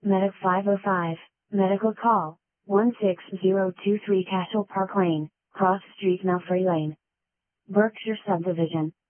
Medic 505, medical call, 16023 Cashel Park Lane, Cross Street Melfrey Lane. Berkshire Subdivision.